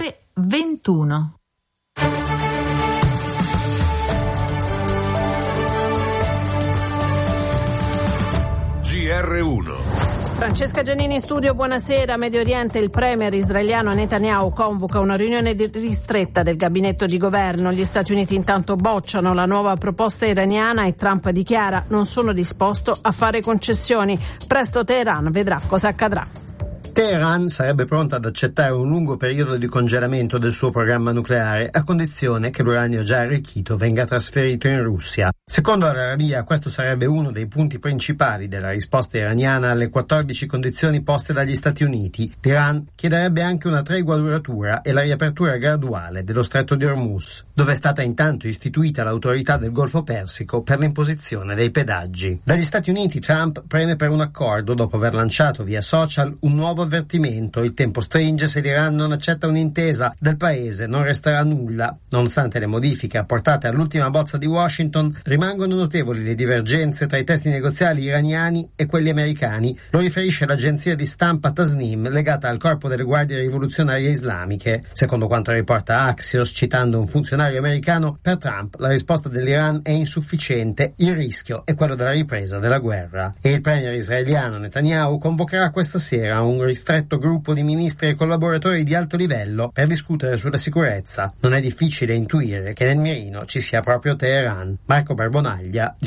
ore 21. GR1. Francesca Giannini in studio, buonasera. Medio Oriente, il premier israeliano Netanyahu convoca una riunione ristretta del gabinetto di governo. Gli Stati Uniti intanto bocciano la nuova proposta iraniana e Trump dichiara: non sono disposto a fare concessioni. Presto Teheran vedrà cosa accadrà. Teheran sarebbe pronta ad accettare un lungo periodo di congelamento del suo programma nucleare a condizione che l'uranio già arricchito venga trasferito in Russia. Secondo Al-Arabiya, questo sarebbe uno dei punti principali della risposta iraniana alle 14 condizioni poste dagli Stati Uniti. L'Iran chiederebbe anche una tregua duratura e la riapertura graduale dello stretto di Hormuz, dove è stata intanto istituita l'autorità del Golfo Persico per l'imposizione dei pedaggi. Dagli Stati Uniti Trump preme per un accordo dopo aver lanciato via social un nuovo avvertimento: il tempo stringe, se l'Iran non accetta un'intesa del paese non resterà nulla. Nonostante le modifiche apportate all'ultima bozza di Washington, rimangono notevoli le divergenze tra i testi negoziali iraniani e quelli americani. Lo riferisce l'agenzia di stampa Tasnim legata al corpo delle guardie rivoluzionarie islamiche. Secondo quanto riporta Axios, citando un funzionario americano, per Trump la risposta dell'Iran è insufficiente, il rischio è quello della ripresa della guerra. E il premier israeliano Netanyahu convocherà questa sera un ristretto gruppo di ministri e collaboratori di alto livello per discutere sulla sicurezza. Non è difficile intuire che nel mirino ci sia proprio Teheran. Marco Barbonaglia,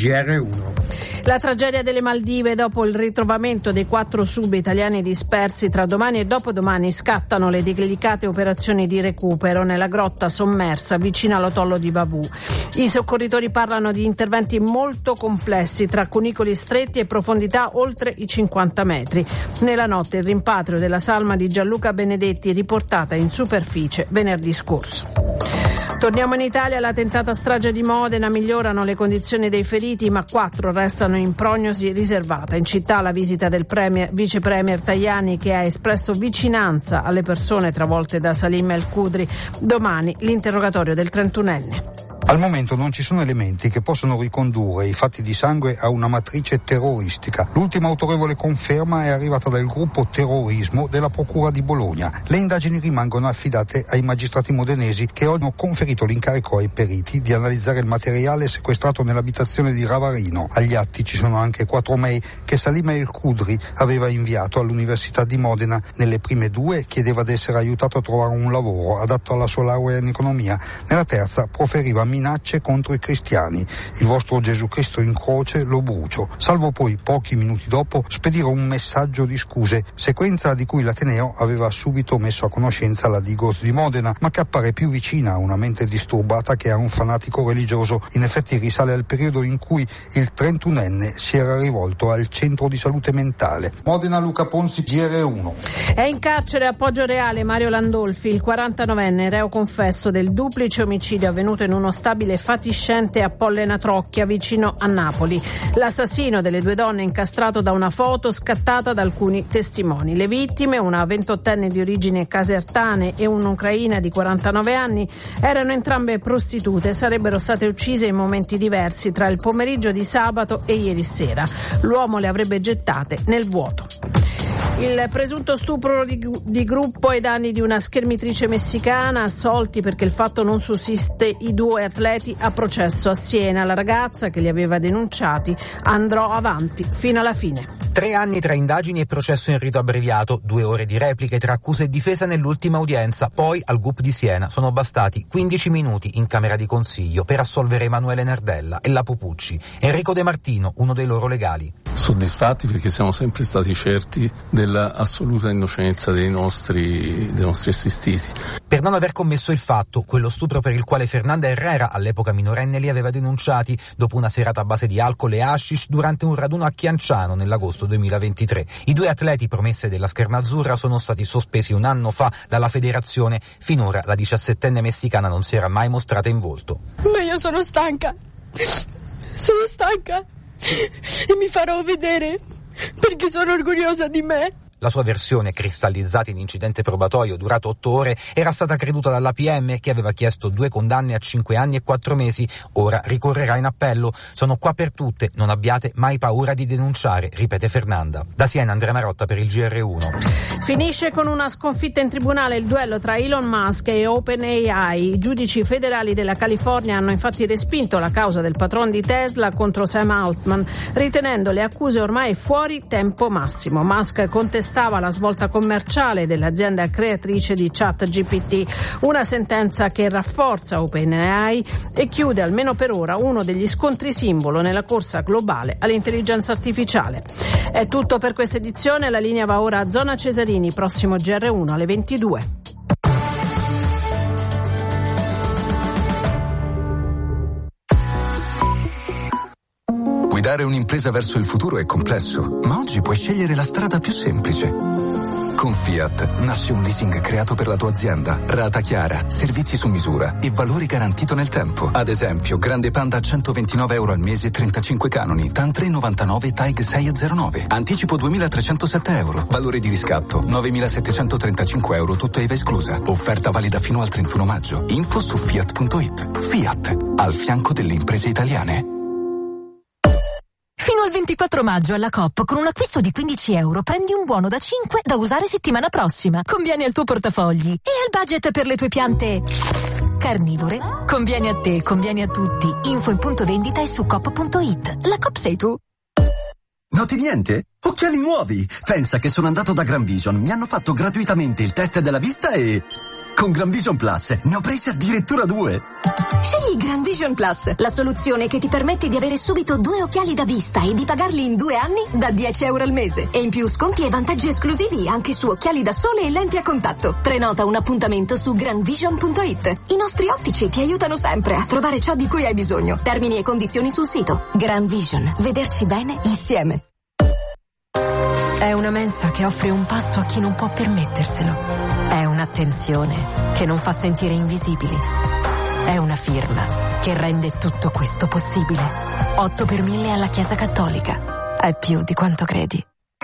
GR1. La tragedia delle Maldive: dopo il ritrovamento dei 4 sub italiani dispersi, tra domani e dopodomani scattano le delicate operazioni di recupero nella grotta sommersa vicino all'atollo di Vavù. I soccorritori parlano di interventi molto complessi tra cunicoli stretti e profondità oltre i 50 metri. Nella notte il rimpatrio della salma di Gianluca Benedetti, riportata in superficie venerdì scorso. Torniamo in Italia. La tentata strage di Modena: migliorano le condizioni dei feriti, ma 4 restano in prognosi riservata. In città la visita del vice premier Tajani, che ha espresso vicinanza alle persone travolte da Salim El Khudri. Domani l'interrogatorio del 31enne. Al momento non ci sono elementi che possano ricondurre i fatti di sangue a una matrice terroristica. L'ultima autorevole conferma è arrivata dal gruppo terrorismo della Procura di Bologna. Le indagini rimangono affidate ai magistrati modenesi, che hanno conferito l'incarico ai periti di analizzare il materiale sequestrato nell'abitazione di Ravarino. Agli atti ci sono anche 4 mail che Salim El Khudri aveva inviato all'Università di Modena. Nelle prime 2 chiedeva di essere aiutato a trovare un lavoro adatto alla sua laurea in economia. Nella terza proferiva minacce contro i cristiani: il vostro Gesù Cristo in croce lo brucio, salvo poi pochi minuti dopo spedire un messaggio di scuse, sequenza di cui l'Ateneo aveva subito messo a conoscenza la Digos di Modena, ma che appare più vicina a una mente disturbata che a un fanatico religioso. In effetti risale al periodo in cui il 31enne si era rivolto al centro di salute mentale. Modena, Luca Ponzi, GR1. È in carcere a Poggio Reale Mario Landolfi, il 49enne reo confesso del duplice omicidio avvenuto in uno stabile fatiscente a Pollena Trocchia, vicino a Napoli. L'assassino delle 2 donne incastrato da una foto scattata da alcuni testimoni. Le vittime, una 28enne di origini casertane e un'ucraina di 49 anni, erano entrambe prostitute e sarebbero state uccise in momenti diversi tra il pomeriggio di sabato e ieri sera. L'uomo le avrebbe gettate nel vuoto. Il presunto stupro di gruppo ai danni di una schermitrice messicana, assolti perché il fatto non sussiste i 2 atleti a processo a Siena. La ragazza che li aveva denunciati andrà avanti fino alla fine. 3 anni tra indagini e processo in rito abbreviato, 2 ore di repliche tra accusa e difesa nell'ultima udienza. Poi al GUP di Siena sono bastati 15 minuti in Camera di Consiglio per assolvere Emanuele Nardella e la Pupucci. Enrico De Martino, uno dei loro legali. Soddisfatti perché siamo sempre stati certi della assoluta innocenza dei nostri assistiti. Per non aver commesso il fatto, quello stupro per il quale Fernanda Herrera, all'epoca minorenne, li aveva denunciati dopo una serata a base di alcol e hashish durante un raduno a Chianciano nell'agosto 2023. I 2 atleti promesse della scherma azzurra sono stati sospesi un anno fa dalla federazione. Finora la 17enne messicana non si era mai mostrata in volto. Ma io sono stanca e mi farò vedere perché sono orgogliosa di me. La sua versione, cristallizzata in incidente probatorio durato 8 ore, era stata creduta dalla PM, che aveva chiesto 2 condanne a 5 anni e 4 mesi. Ora ricorrerà in appello. Sono qua per tutte, non abbiate mai paura di denunciare, ripete Fernanda. Da Siena, Andrea Marotta per il GR1. Finisce con una sconfitta in tribunale il duello tra Elon Musk e OpenAI. I giudici federali della California hanno infatti respinto la causa del patron di Tesla contro Sam Altman, ritenendo le accuse ormai fuori tempo massimo. Musk contestava la svolta commerciale dell'azienda creatrice di ChatGPT, una sentenza che rafforza OpenAI e chiude almeno per ora uno degli scontri simbolo nella corsa globale all'intelligenza artificiale. È tutto per questa edizione, la linea va ora a Zona Cesarini, prossimo GR1 alle 22. Guidare un'impresa verso il futuro è complesso, ma oggi puoi scegliere la strada più semplice. Con Fiat nasce un leasing creato per la tua azienda, rata chiara, servizi su misura e valori garantito nel tempo. Ad esempio, Grande Panda a €129 al mese e 35 canoni, TAN 399 TAG 609. Anticipo €2.307, valore di riscatto €9.735, tutta IVA esclusa. Offerta valida fino al 31 maggio. Info su Fiat.it. Fiat, al fianco delle imprese italiane. Fino al 24 maggio alla Coop con un acquisto di €15 prendi un buono da 5 da usare settimana prossima. Conviene al tuo portafogli e al budget per le tue piante carnivore. Conviene a te, conviene a tutti. Info in punto vendita e su Coop.it. La Coop sei tu. Noti niente? Occhiali nuovi! Pensa che sono andato da Gran Vision, mi hanno fatto gratuitamente il test della vista e... con Gran Vision Plus ne ho presi addirittura 2. Scegli Gran Vision Plus, la soluzione che ti permette di avere subito 2 occhiali da vista e di pagarli in 2 anni da €10 al mese. E in più sconti e vantaggi esclusivi anche su occhiali da sole e lenti a contatto. Prenota un appuntamento su granvision.it. I nostri ottici ti aiutano sempre a trovare ciò di cui hai bisogno. Termini e condizioni sul sito. Gran Vision, vederci bene insieme. È una mensa che offre un pasto a chi non può permetterselo. È un'attenzione che non fa sentire invisibili. È una firma che rende tutto questo possibile. 8 per 1000 alla Chiesa Cattolica. È più di quanto credi.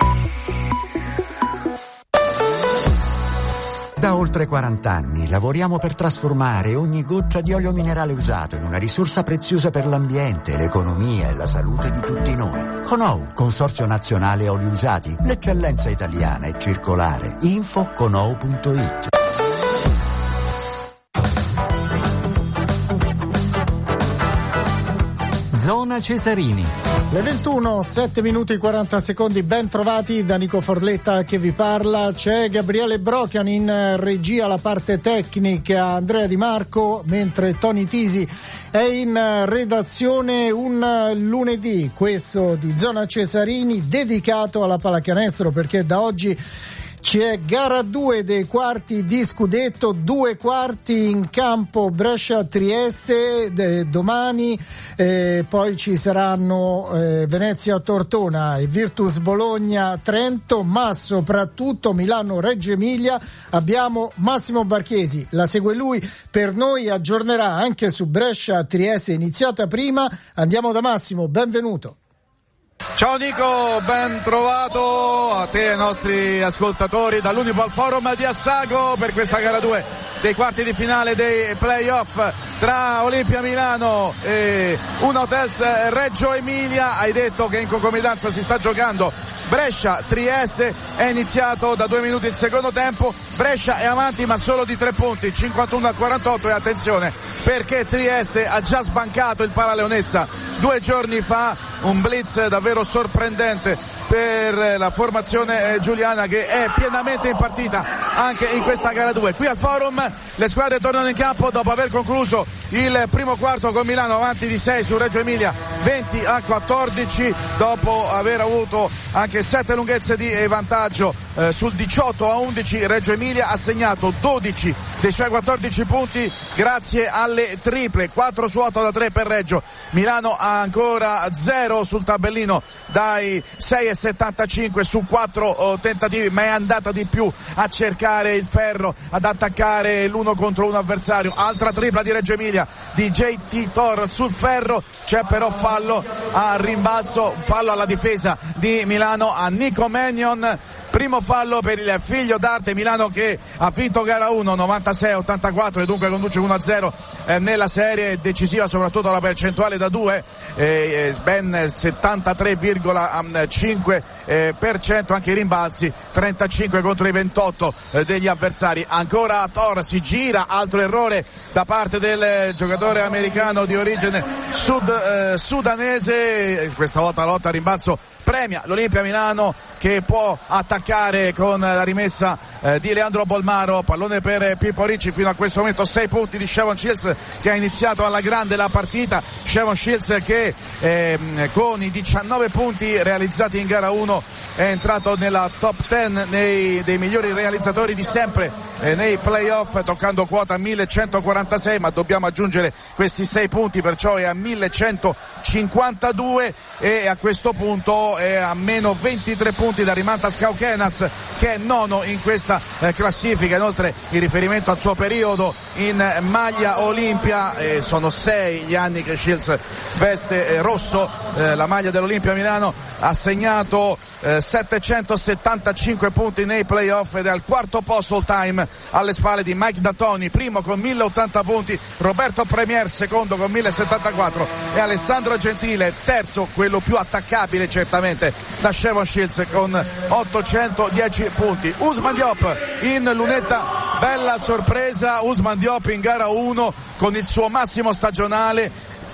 Da oltre 40 anni lavoriamo per trasformare ogni goccia di olio minerale usato in una risorsa preziosa per l'ambiente, l'economia e la salute di tutti noi. Conou, Consorzio Nazionale Oli Usati, l'eccellenza italiana e circolare. Info conou.it. Zona Cesarini. Le 21, 7 minuti e 40 secondi, ben trovati da Nico Forletta che vi parla. C'è Gabriele Brochian in regia, la parte tecnica, Andrea Di Marco, mentre Tony Tisi è in redazione. Un lunedì, questo di Zona Cesarini, dedicato alla pallacanestro, perché da oggi c'è gara 2 dei quarti di scudetto, 2 quarti in campo Brescia-Trieste domani, poi ci saranno Venezia-Tortona e Virtus Bologna-Trento, ma soprattutto Milano-Reggio Emilia. Abbiamo Massimo Barchesi, la segue lui, per noi aggiornerà anche su Brescia-Trieste iniziata prima. Andiamo da Massimo, benvenuto. Ciao Nico, ben trovato a te e ai nostri ascoltatori dall'Unipol Forum di Assago per questa gara 2 dei quarti di finale dei playoff tra Olimpia Milano e Unihotels Reggio Emilia. Hai detto che in concomitanza si sta giocando Brescia-Trieste, è iniziato da 2 minuti il secondo tempo, Brescia è avanti ma solo di 3 punti, 51-48, e attenzione perché Trieste ha già sbancato il Paraleonessa 2 giorni fa, un blitz davvero sorprendente per la formazione giuliana che è pienamente in partita anche in questa gara 2. Qui al Forum le squadre tornano in campo dopo aver concluso il primo quarto con Milano avanti di 6 su Reggio Emilia 20-14, dopo aver avuto anche 7 lunghezze di vantaggio sul 18-11. Reggio Emilia ha segnato 12 dei suoi 14 punti grazie alle triple, 4 su 8 da 3 per Reggio. Milano ha ancora 0 sul tabellino dai 6,75 su 4 tentativi, ma è andata di più a cercare il ferro, ad attaccare l'uno contro uno avversario. Altra tripla di Reggio Emilia di JT Tor sul ferro, c'è però fallo a rimbalzo, fallo alla difesa di Milano, a Nico Mannion primo fallo per il figlio d'arte. Milano che ha vinto gara 1 96-84 e dunque conduce 1-0 nella serie, decisiva soprattutto la percentuale da 2, ben 73,5%, anche i rimbalzi 35 contro i 28 degli avversari. Ancora Thor si gira, altro errore da parte del giocatore americano di origine sudanese. Questa volta la lotta a rimbalzo premia l'Olimpia Milano, che può attaccare con la rimessa di Leandro Bolmaro. Pallone per Pippo Ricci, fino a questo momento 6 punti di Shavon Shields, che ha iniziato alla grande la partita. Shavon Shields che con i 19 punti realizzati in gara 1 è entrato nella top 10 dei migliori realizzatori di sempre nei playoff, toccando quota 1146, ma dobbiamo aggiungere questi 6 punti, perciò è a 1152 e a questo punto è a meno 23 punti da Rimantas Kaukenas, che è nono in questa classifica. Inoltre, in riferimento al suo periodo in maglia Olimpia, sono 6 gli anni che Shields veste rosso la maglia dell'Olimpia Milano, ha segnato 775 punti nei playoff ed è al quarto posto all time, alle spalle di Mike D'Antoni, primo con 1080 punti, Roberto Premier secondo con 1074 e Alessandro Gentile terzo, quello più attaccabile certamente da Shavon Shields, con 810 punti. Ousmane Diop in lunetta, bella sorpresa Ousmane Diop in gara 1 con il suo massimo stagionale,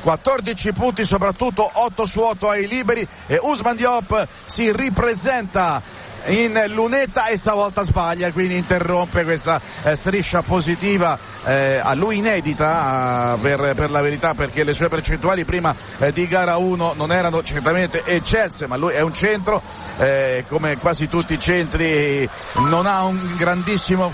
14 punti, soprattutto 8 su 8 ai liberi, e Ousmane Diop si ripresenta in lunetta e stavolta sbaglia, quindi interrompe questa striscia positiva a lui inedita per la verità, perché le sue percentuali prima di gara 1 non erano certamente eccelse, ma lui è un centro, come quasi tutti i centri non hanno un grandissimo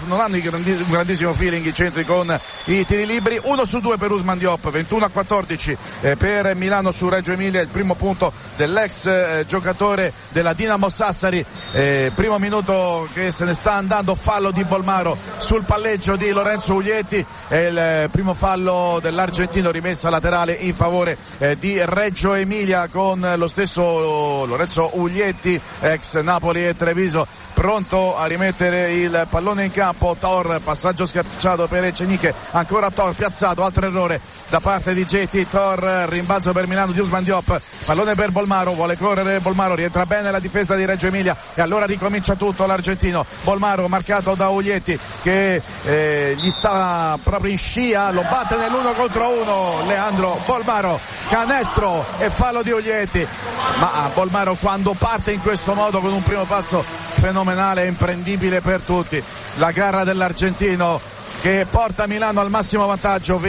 feeling i centri con i tiri liberi. 1 su 2 per Ousmane Diop, 21-14 per Milano su Reggio Emilia, il primo punto dell'ex giocatore della Dinamo Sassari. Primo minuto che se ne sta andando, fallo di Bolmaro sul palleggio di Lorenzo Uglietti, e il primo fallo dell'argentino, rimessa laterale in favore di Reggio Emilia, con lo stesso Lorenzo Uglietti, ex Napoli e Treviso, pronto a rimettere il pallone in campo. Thor, passaggio schiacciato per Eceniche, ancora Thor piazzato, altro errore da parte di JT Thor, rimbalzo per Milano di Ousmane Diop, pallone per Bolmaro, vuole correre Bolmaro, rientra bene la difesa di Reggio Emilia e allora ricomincia tutto l'argentino. Bolmaro marcato da Uglietti che gli sta proprio in scia, lo batte nell'1 contro 1 Leandro Bolmaro, canestro e fallo di Uglietti. Ma Bolmaro, quando parte in questo modo con un primo passo fenomenale, imprendibile per tutti, la garra dell'argentino che porta Milano al massimo vantaggio,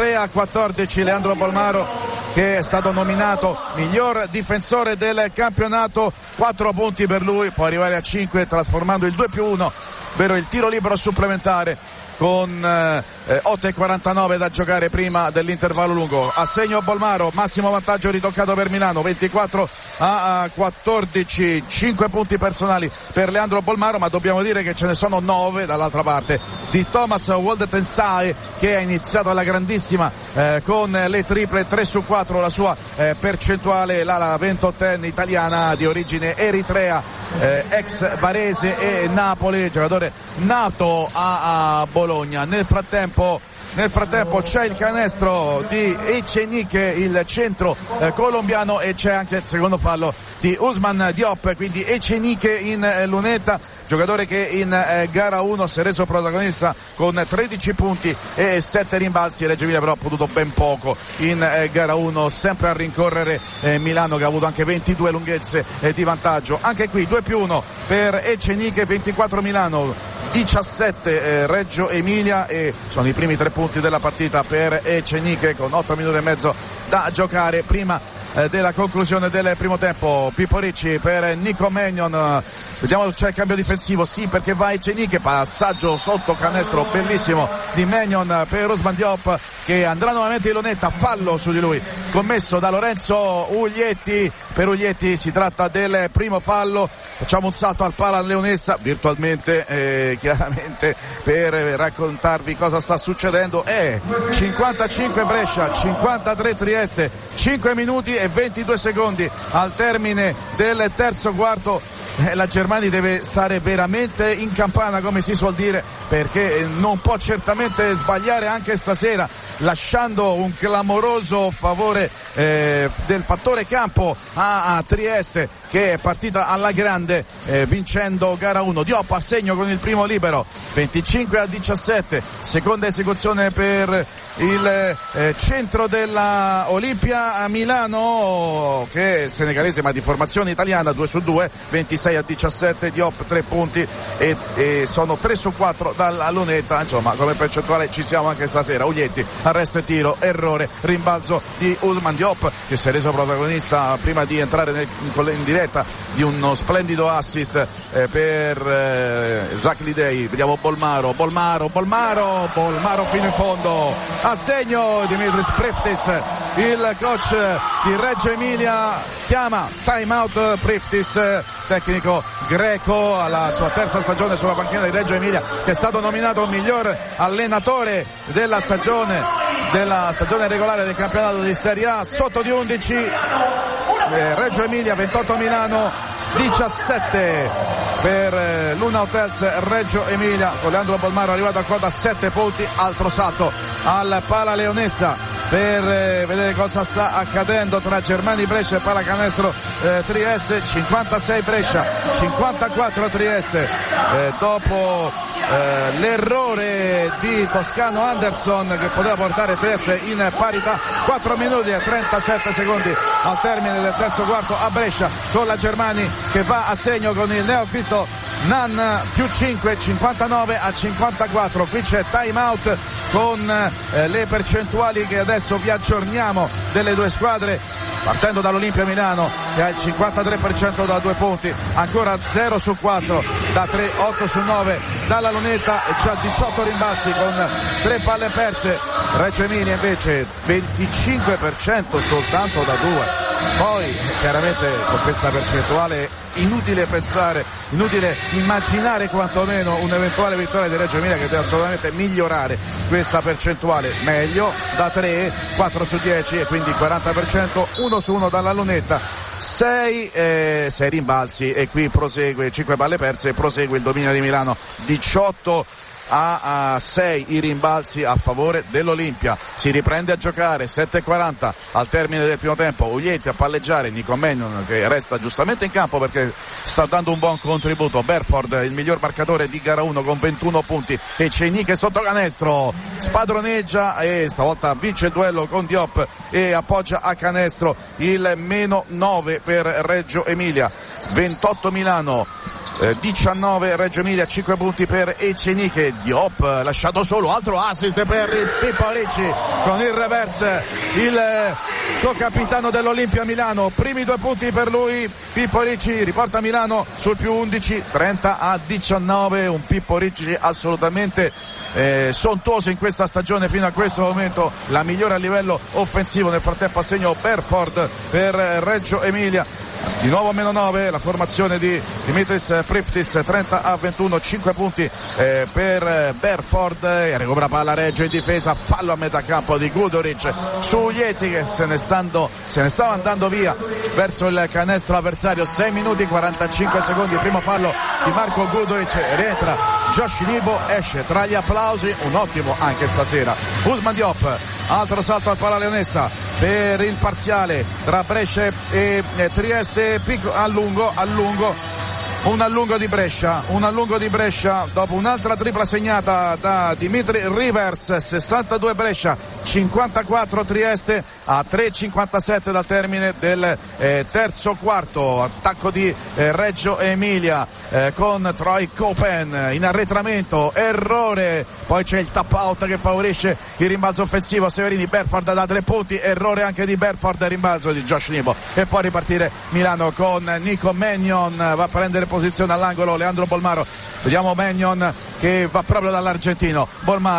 23-14. Leandro Bolmaro, che è stato nominato miglior difensore del campionato, 4 punti per lui, può arrivare a 5 trasformando il 2+1, ovvero il tiro libero supplementare, con 8:49 da giocare prima dell'intervallo lungo. A segno Bolmaro, massimo vantaggio ritoccato per Milano, 24-14, 5 punti personali per Leandro Bolmaro, ma dobbiamo dire che ce ne sono 9 dall'altra parte di Thomas Woldetensai, che ha iniziato alla grandissima con le triple, 3 su 4 la sua percentuale, la 28enne italiana di origine eritrea, ex Varese e Napoli, giocatore nato a Bologna. Nel frattempo c'è il canestro di Ecenique, il centro colombiano, e c'è anche il secondo fallo di Ousmane Diop, quindi Ecenique in lunetta, giocatore che in gara 1 si è reso protagonista con 13 punti e 7 rimbalzi. Reggio Emilia però ha potuto ben poco in gara 1, sempre a rincorrere Milano, che ha avuto anche 22 lunghezze di vantaggio. Anche qui 2+1 per Ecenique, 24 Milano, 17 Reggio Emilia, e sono i primi 3 punti della partita per Ecenique, con 8 minuti e mezzo da giocare prima della conclusione del primo tempo. Pippo Ricci per Nico Mannion, vediamo se c'è il cambio difensivo, sì, perché va Ecenique, passaggio sotto canestro bellissimo di Mannion per Ousmane Diop, che andrà nuovamente in lunetta, fallo su di lui commesso da Lorenzo Uglietti. Per Uglietti si tratta del primo fallo facciamo un salto al Pala Leonessa virtualmente, chiaramente, per raccontarvi cosa sta succedendo. 55 Brescia, 53 Trieste, 5 minuti e 22 secondi al termine del terzo quarto. La Germania deve stare veramente in campana, come si suol dire, perché non può certamente sbagliare anche stasera, lasciando un clamoroso favore del fattore campo a Trieste, che è partita alla grande vincendo gara 1. Diop a segno con il primo libero, 25-17, seconda esecuzione per il centro della Olimpia a Milano, che è senegalese ma di formazione italiana, 2 su 2, 26-17, Diop 3 punti e sono 3 su 4 dalla lunetta. Insomma, come percentuale ci siamo anche stasera. Uglietti, arresto e tiro, errore, rimbalzo di Ousmane Diop, che si è reso protagonista prima di entrare in diretta di uno splendido assist per Zach Lidei. Vediamo Bolmaro fino in fondo, a segno Dimitris Priftis. Il coach di Reggio Emilia chiama time out Priftis, tecnico greco, alla sua terza stagione sulla panchina di Reggio Emilia, che è stato nominato miglior allenatore della stagione regolare del campionato di Serie A, sotto di 11 Reggio Emilia, 28 Milano, 17 per l'Una Hotels Reggio Emilia, con Leandro Bolmaro arrivato a quota 7 punti. Altro salto al Pala Leonessa per vedere cosa sta accadendo tra Germani Brescia e Pallacanestro Trieste. 56 Brescia, 54 Trieste, dopo l'errore di Toscano Anderson che poteva portare Trieste in parità. 4 minuti e 37 secondi al termine del terzo quarto a Brescia, con la Germani che va a segno con il neoacquisto Nan, più 5, 59-54. Qui c'è time out con le percentuali che adesso vi aggiorniamo delle due squadre, partendo dall'Olimpia Milano che ha il 53% da 2 punti, ancora 0 su 4 da 3, 8 su 9 dalla lunetta e già 18 rimbalzi con 3 palle perse. Reggio Emilia invece 25% soltanto da 2. Poi chiaramente con questa percentuale inutile pensare, inutile immaginare quantomeno un'eventuale vittoria di Reggio Emilia, che deve assolutamente migliorare questa percentuale. Meglio da 3, 4 su 10 e quindi 40%, 1 su 1 dalla lunetta, 6 rimbalzi e qui prosegue, 5 palle perse e prosegue il dominio di Milano, 18 a 6 i rimbalzi a favore dell'Olimpia. Si riprende a giocare, 7:40 al termine del primo tempo. Uglietti a palleggiare, Nico Mannion che resta giustamente in campo perché sta dando un buon contributo. Berford, il miglior marcatore di gara 1 con 21 punti, e Ceniche sotto canestro spadroneggia e stavolta vince il duello con Diop e appoggia a canestro il -9 per Reggio Emilia. 28 Milano, 19 Reggio Emilia, 5 punti per Eceniche. Diop lasciato solo, altro assist per il Pippo Ricci con il reverse, il co-capitano dell'Olimpia Milano. Primi 2 punti per lui, Pippo Ricci riporta Milano sul più 11, 30-19. Un Pippo Ricci assolutamente sontuoso in questa stagione fino a questo momento, la migliore a livello offensivo. Nel frattempo a segno Berford per Reggio Emilia. Di nuovo -9 la formazione di Dimitris Priftis, 30-21, 5 punti per Berford, e recupera palla Reggio in difesa, fallo a metà campo di Guduric su Uglietti che se ne stava andando via verso il canestro avversario. 6 minuti 45 secondi, primo fallo di Marco Guduric, rientra Josh Nibo, esce tra gli applausi, un ottimo anche stasera. Ousmane Diop, altro salto al Pala Leonessa per il parziale tra Brescia e Trieste, un allungo di Brescia dopo un'altra tripla segnata da Dimitri Rivers. 62 Brescia, 54 Trieste, a 3:57 dal termine del terzo quarto. Attacco di Reggio Emilia con Troy Copen in arretramento, errore, poi c'è il tap out che favorisce il rimbalzo offensivo. Severini, Berford da 3 punti, errore anche di Berford, rimbalzo di Josh Nibo e poi ripartire Milano con Nico Mannion. Va a prendere posizione all'angolo Leandro Bolmaro, vediamo Mannion che va proprio dall'argentino. Bolmaro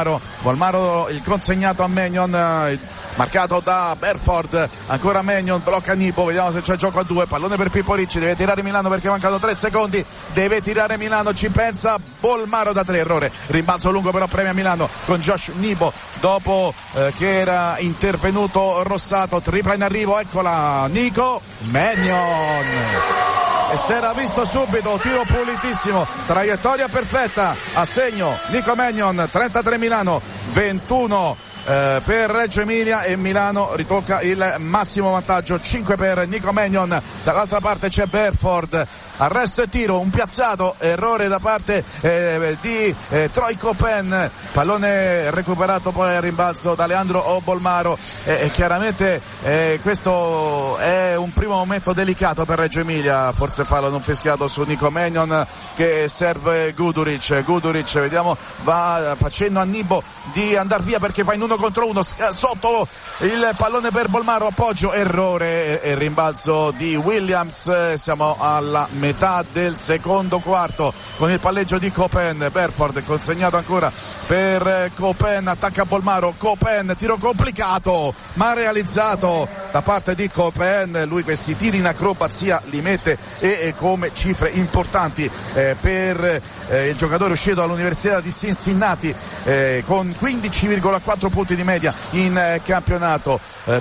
Bolmaro il consegnato a Maignan, marcato da Berford, ancora Maignan, blocca Nibo, vediamo se c'è gioco a 2, pallone per Pippo Ricci, deve tirare Milano perché mancano 3 secondi, deve tirare Milano, ci pensa Bolmaro da 3, errore, rimbalzo lungo però premia Milano con Josh Nibo dopo che era intervenuto Rossato, tripla in arrivo, eccola Nico Maignan. E si era visto subito, tiro pulitissimo, traiettoria perfetta, a segno Nico Maignan, 33 Milano, 21 per Reggio Emilia, e Milano ritocca il massimo vantaggio, 5 per Nico Maignan. Dall'altra parte c'è Berford, arresto e tiro, un piazzato, errore da parte di Troy Copen, pallone recuperato poi a rimbalzo da Leandro Bolmaro, chiaramente questo è un primo momento delicato per Reggio Emilia, forse fallo non fischiato su Nico Maignan che serve Guduric, vediamo, va facendo a Nibo di andar via perché va in 1 contro 1, sotto il pallone per Bolmaro, appoggio, errore e rimbalzo di Williams. Siamo alla metà del secondo quarto con il palleggio di Copen. Berford consegnato ancora per Copen, attacca Bolmaro, Copen, tiro complicato ma realizzato da parte di Copen, lui questi tiri in acrobazia li mette e come cifre importanti per il giocatore uscito dall'Università di Cincinnati con 15,4 punti di media in campionato,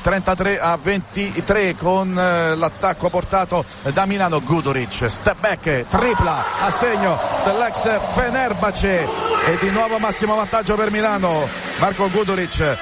33-23 con l'attacco portato da Milano. Guduric, step back, tripla a segno dell'ex Fenerbahce e di nuovo massimo vantaggio per Milano. Marco Guduric,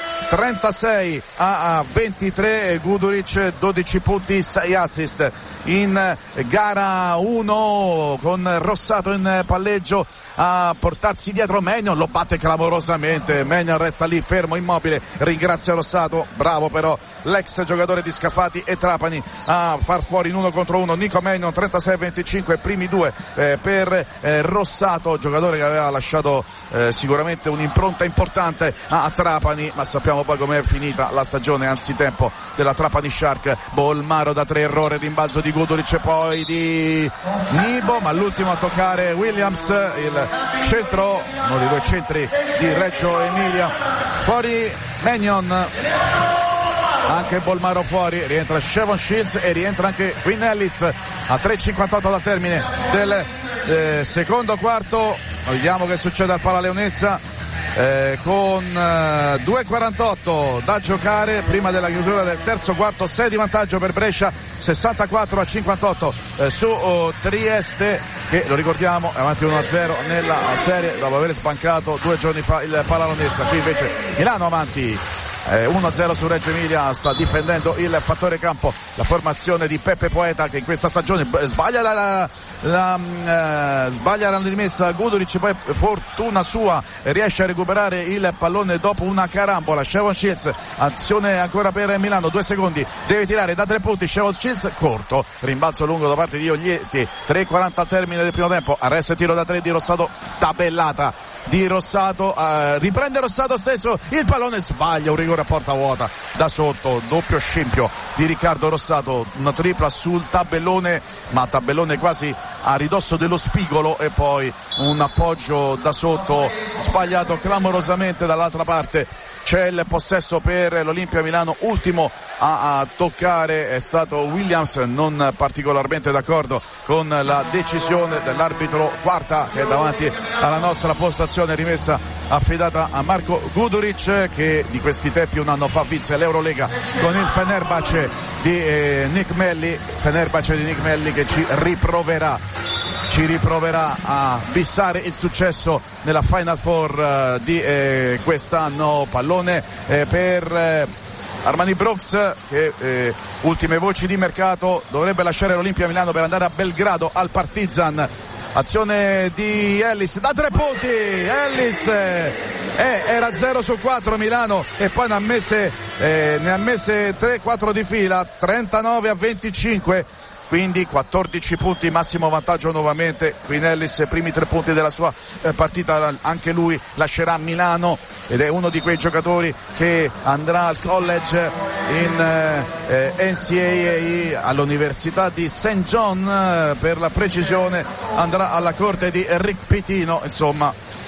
36-23, Guduric 12 punti, 6 assist in gara 1 con Rossato in palleggio a portarsi dietro Maignan, lo batte clamorosamente, Maignan resta lì fermo immobile, ringrazia Rossato, bravo però l'ex giocatore di Scafati e Trapani a far fuori in 1 contro 1 Nico Maignan, 36-25, primi 2 per Rossato, giocatore che aveva lasciato sicuramente un'impronta importante a Trapani, ma sappiamo poi com'è finita la stagione anzitempo della Trapani Shark. Bolmaro da 3, errore, rimbalzo di Guduric e poi di Nibo, ma l'ultimo a toccare Williams, il centro, uno dei 2 centri di Reggio Emilia, fuori Maignan, anche Bolmaro fuori, rientra Shevon Shields e rientra anche Quinn Ellis a 3:58 dal termine del secondo quarto. Vediamo che succede al Palaleonessa con 2:48 da giocare prima della chiusura del terzo quarto, 6 di vantaggio per Brescia, 64-58 su Trieste, che lo ricordiamo è avanti 1-0 nella serie dopo aver sbancato 2 giorni fa il Palaleonessa. Qui invece Milano avanti 1-0 su Reggio Emilia, sta difendendo il fattore campo, la formazione di Peppe Poeta, che in questa stagione sbaglia la rimessa. Guduric poi, fortuna sua, riesce a recuperare il pallone dopo una carambola. Shevon Shields, azione ancora per Milano, 2 secondi, deve tirare da 3 punti Shevon Shields, corto, rimbalzo lungo da parte di Oglietti, 3:40 al termine del primo tempo, arresto e tiro da 3 di Rossato, tabellata di Rossato, riprende Rossato stesso, il pallone sbaglia, un rigore a porta vuota da sotto, doppio scempio di Riccardo Rossato, una tripla sul tabellone, ma tabellone quasi a ridosso dello spigolo, e poi un appoggio da sotto sbagliato clamorosamente. Dall'altra parte c'è il possesso per l'Olimpia Milano, ultimo a toccare è stato Williams, non particolarmente d'accordo con la decisione dell'arbitro Quarta, che è davanti alla nostra postazione, rimessa affidata a Marco Guduric, che di questi tempi un anno fa vinse l'Eurolega con il Fenerbahce di Nick Melli, che ci riproverà a bissare il successo nella Final Four di quest'anno. Pallone per Armani Brooks, che ultime voci di mercato dovrebbe lasciare l'Olimpia Milano per andare a Belgrado al Partizan. Azione di Ellis da 3 punti, Ellis era 0 su 4 Milano e poi ne ha messe 3-4 di fila, 39-25. Quindi 14 punti, massimo vantaggio nuovamente. Quinn Ellis, primi 3 punti della sua partita, anche lui lascerà Milano ed è uno di quei giocatori che andrà al college in NCAA all'Università di St. John, per la precisione andrà alla corte di Rick Pitino. Insomma,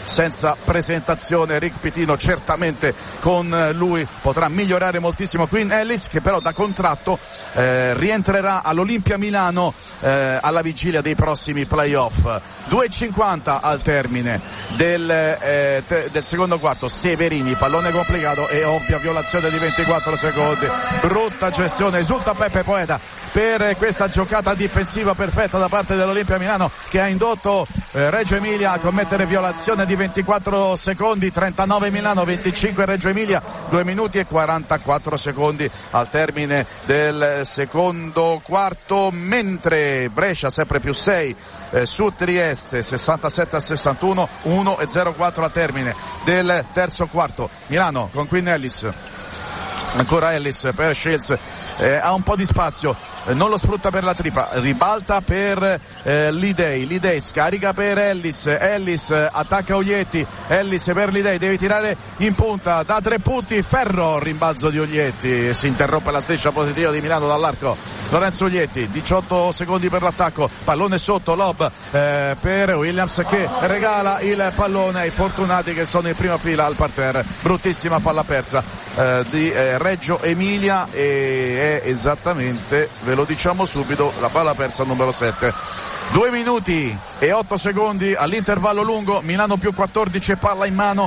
senza presentazione. Rick Pitino certamente con lui potrà migliorare moltissimo. Quinn Ellis, che però da contratto rientrerà all'Olimpia Milano alla vigilia dei prossimi playoff. 2:50 al termine del secondo quarto. Severini, pallone complicato e ovvia violazione di 24 secondi, brutta gestione, esulta Peppe Poeta per questa giocata difensiva perfetta da parte dell'Olimpia Milano, che ha indotto Reggio Emilia a commettere violazione di 24 secondi. 39 Milano, 25 Reggio Emilia, 2 minuti e 44 secondi al termine del secondo quarto, mentre Brescia sempre più 6 su Trieste 67-61, 1:04 al termine del terzo quarto. Milano con Quinn Ellis, ancora Ellis per Shields, ha un po' di spazio, non lo sfrutta per la tripla, ribalta per Lidei scarica per Ellis attacca Oglietti, Ellis per Lidei, deve tirare in punta da 3 punti, ferro, rimbalzo di Oglietti, si interrompe la striscia positiva di Milano dall'arco. Lorenzo Oglietti, 18 secondi per l'attacco, pallone sotto, lob per Williams che regala il pallone ai fortunati che sono in prima fila al parterre. Bruttissima palla persa di Reggio Emilia, e è esattamente, ve lo diciamo subito, la palla persa numero 7. 2 minuti e 8 secondi all'intervallo lungo, Milano più 14, palla in mano,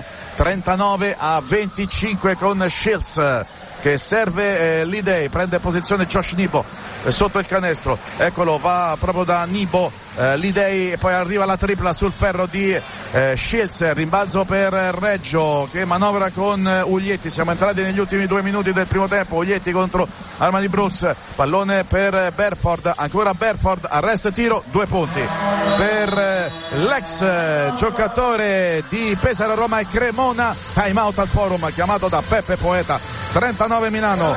39-25 con Shields che serve Lidei, prende posizione Josh Nibo sotto il canestro, eccolo, va proprio da Nibo, Lidei, e poi arriva la tripla sul ferro di Shields, rimbalzo per Reggio che manovra con Uglietti. Siamo entrati negli ultimi 2 minuti del primo tempo, Uglietti contro Armani Brooks, pallone per Berford, ancora Berford, arresto e tiro, 2 punti per l'ex giocatore di Pesaro, Roma e Cremona. Time out al forum chiamato da Peppe Poeta. 39 Milano,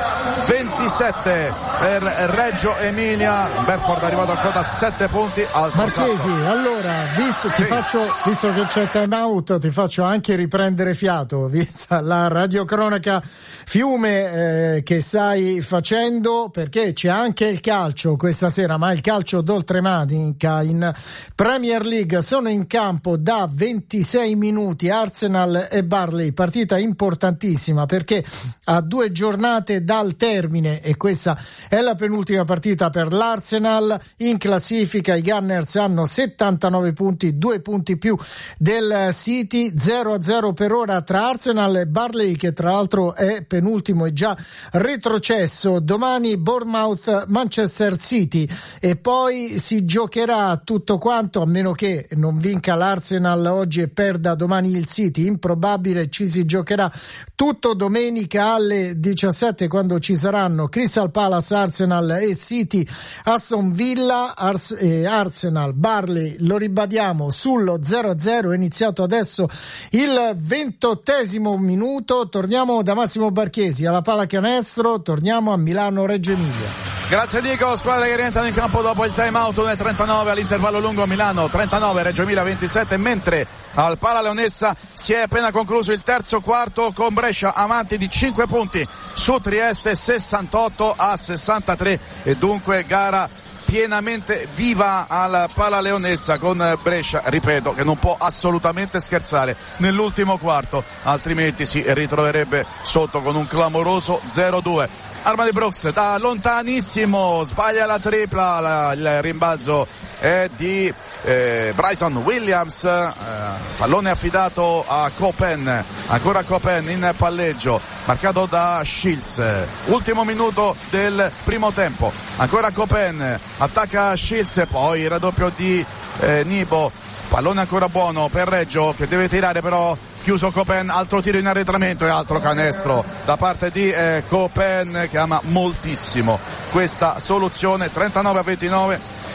27 per Reggio Emilia. Berford è arrivato a quota 7 punti al Marchesi, allora, visto che c'è time out, ti faccio anche riprendere fiato, vista la radiocronaca fiume che stai facendo, perché c'è anche il calcio questa sera, ma il calcio d'oltremanica in Premier League. Sono in campo da 26 minuti Arsenal e Burnley, partita importantissima perché a 2 giornate dal termine, e questa è la penultima partita per l'Arsenal, in classifica i Gunners hanno 79 punti, 2 punti più del City. 0-0 per ora tra Arsenal e Burnley, che tra l'altro è penultimo e già retrocesso. Domani Bournemouth Manchester City, e poi si giocherà tutto quanto, a meno che non vinca l'Arsenal oggi e perda domani il City, improbabile, ci si giocherà tutto domenica alle 17, quando ci saranno Crystal Palace, Arsenal e City, Aston Villa, Arsenal, Burnley. Lo ribadiamo sullo 0-0, è iniziato adesso il 28° minuto. Torniamo da Massimo Barchesi alla pallacanestro, torniamo a Milano Reggio Emilia. Grazie Nico, squadre che rientrano in campo dopo il time out nel 39 all'intervallo lungo, Milano 39, Reggio Emilia 27, mentre al Pala Leonessa si è appena concluso il terzo quarto con Brescia avanti di 5 punti su Trieste 68-63, e dunque gara pienamente viva al Pala Leonessa con Brescia, ripeto, che non può assolutamente scherzare nell'ultimo quarto, altrimenti si ritroverebbe sotto con un clamoroso 0-2. Armani Brooks da lontanissimo sbaglia la tripla, il rimbalzo è di Bryson Williams, pallone affidato a Copen, ancora Copen in palleggio, marcato da Shields. Ultimo minuto del primo tempo, ancora Copen, attacca Shields, poi il raddoppio di Nibo, pallone ancora buono per Reggio che deve tirare, però chiuso Copen, altro tiro in arretramento e altro canestro da parte di Copen, che ama moltissimo questa soluzione. 39-29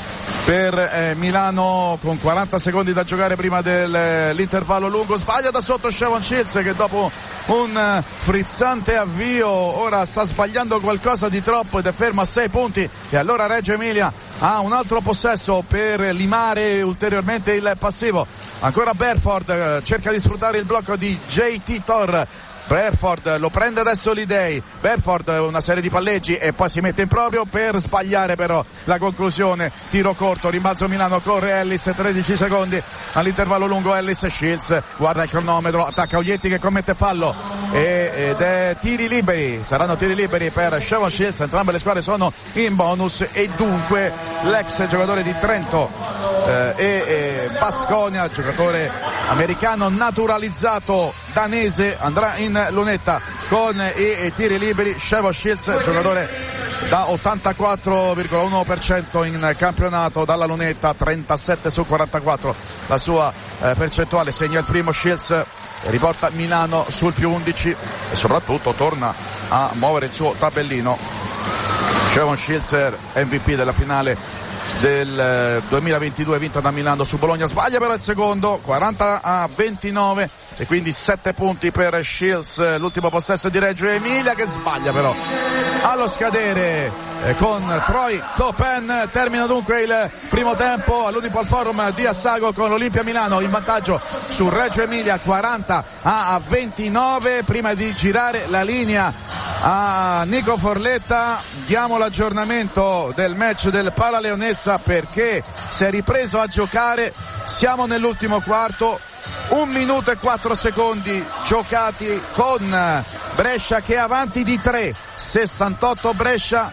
per Milano con 40 secondi da giocare prima dell'intervallo lungo. Sbaglia da sotto Shavon Shields, che dopo un frizzante avvio ora sta sbagliando qualcosa di troppo ed è fermo a 6 punti, e allora Reggio Emilia ha un altro possesso per limare ulteriormente il passivo. Ancora Berford cerca di sfruttare il blocco di JT Thor, Berford lo prende adesso Lidei, Berford una serie di palleggi e poi si mette in proprio per sbagliare però la conclusione, tiro corto, rimbalzo Milano, corre Ellis, 13 secondi all'intervallo lungo, Ellis, Shields guarda il cronometro, attacca Oglietti che commette fallo ed è tiri liberi, saranno tiri liberi per Shavon Shields, entrambe le squadre sono in bonus e dunque l'ex giocatore di Trento e Baskonia, giocatore americano naturalizzato danese, andrà in lunetta con i tiri liberi. Shavon Shields, giocatore da 84,1% in campionato, dalla lunetta 37 su 44 la sua percentuale, segna il primo Shields, riporta Milano sul più 11 e soprattutto torna a muovere il suo tabellino. Shavon Shields, MVP della finale del 2022 vinta da Milano su Bologna, sbaglia però il secondo, 40-29 e quindi 7 punti per Shields. L'ultimo possesso di Reggio Emilia che sbaglia però allo scadere con Troy Copen. Termina dunque il primo tempo all'Unipol Forum di Assago con l'Olimpia Milano in vantaggio su Reggio Emilia 40-29. Prima di girare la linea a Nico Forletta diamo l'aggiornamento del match del Pala Leonessa perché si è ripreso a giocare, siamo nell'ultimo quarto, 1 minuto e 4 secondi giocati con Brescia che è avanti di 3, 68 Brescia,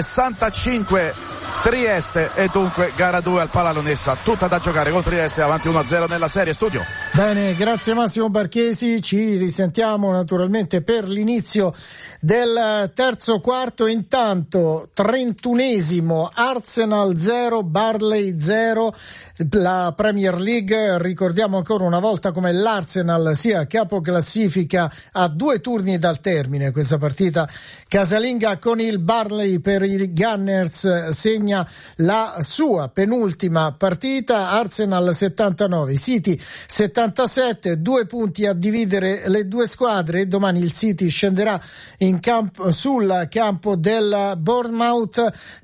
65 Trieste e dunque gara 2 al Pala Leonessa, tutta da giocare con Trieste avanti 1-0 nella serie. Studio. Bene, grazie Massimo Barchesi, ci risentiamo naturalmente per l'inizio del terzo quarto. Intanto 31esimo, Arsenal 0, Burnley 0, la Premier League. Ricordiamo ancora una volta come l'Arsenal sia capoclassifica a 2 turni dal termine questa partita casalinga con il Burnley. Per i Gunners segna la sua penultima partita, Arsenal 79, City 77, 2 punti a dividere le due squadre. Domani il City scenderà in campo, sul campo del Bournemouth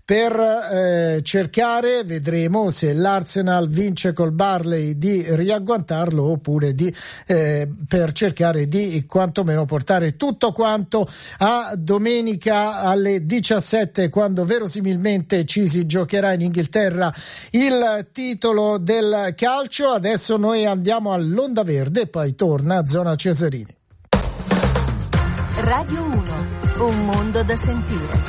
per cercare, vedremo se l'Arsenal vince col Burnley, di riagguantarlo oppure per cercare di quantomeno portare tutto quanto a domenica alle 17 quando verosimilmente ci si giocherà in Inghilterra il titolo del calcio. Adesso noi andiamo all'Onda Verde e poi torna a Zona Cesarini. Radio 1, un mondo da sentire.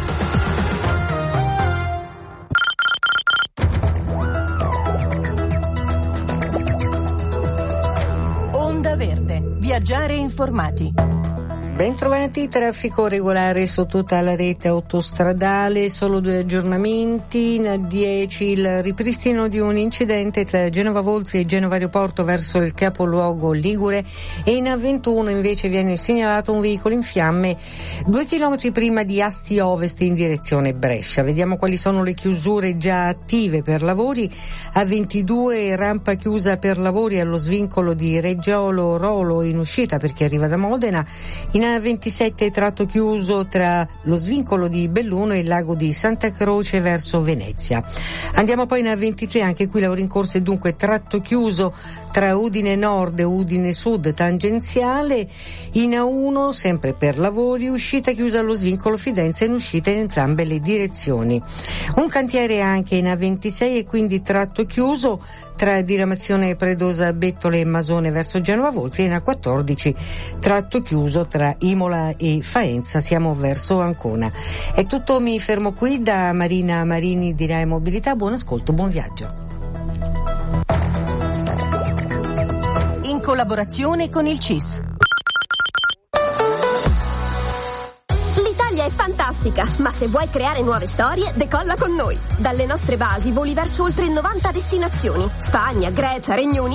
Onda Verde, viaggiare informati. Bentrovati, traffico regolare su tutta la rete autostradale, solo 2 aggiornamenti. In 10 il ripristino di un incidente tra Genova Voltri e Genova Aeroporto verso il capoluogo ligure, e in 21 invece viene segnalato un veicolo in fiamme 2 chilometri prima di Asti Ovest in direzione Brescia. Vediamo quali sono le chiusure già attive per lavori. A22 rampa chiusa per lavori allo svincolo di Reggiolo Rolo in uscita per chi arriva da Modena. In A27 tratto chiuso tra lo svincolo di Belluno e il lago di Santa Croce verso Venezia. Andiamo poi in A23, anche qui lavori in corso e dunque tratto chiuso tra Udine Nord e Udine Sud tangenziale. In A1 sempre per lavori, uscita chiusa allo svincolo Fidenza in uscita in entrambe le direzioni. Un cantiere anche in A26 e quindi tratto chiuso tra diramazione Predosa Bettole e Masone verso Genova Voltri, e in A14 tratto chiuso tra Imola e Faenza, siamo verso Ancona. È tutto, mi fermo qui. Da Marina Marini di Rai Mobilità, buon ascolto, buon viaggio. In collaborazione con il CIS. È fantastica, ma se vuoi creare nuove storie, decolla con noi. Dalle nostre basi voli verso oltre 90 destinazioni: Spagna, Grecia, Regno Unito.